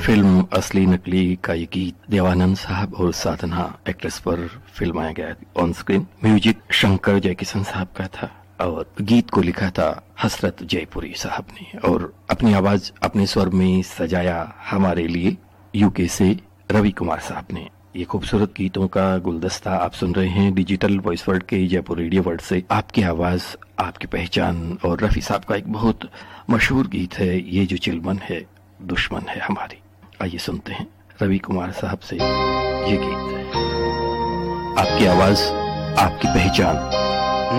Film असली नकली का ये गीत देवानंद साहब और साधना एक्ट्रेस पर फिल्माया गया on screen. Music Shankar Jaikishan साहब का था और गीत को लिखा था हसरत जयपुरी साहब ने और अपनी आवाज अपने स्वर में सजाया हमारे लिए यूके से रवि कुमार साहब ने। ये खूबसूरत गीतों का गुलदस्ता आप सुन रहे हैं डिजिटल वॉइस वर्ल्ड के जयपुर रेडियो वर्ल्ड से। आपकी आवाज आपकी पहचान और रफी साहब का एक बहुत मशहूर गीत है ये जो चिलमन है दुश्मन है हमारी। आइए सुनते हैं रवि कुमार साहब से ये गीत। आपकी आवाज आपकी पहचान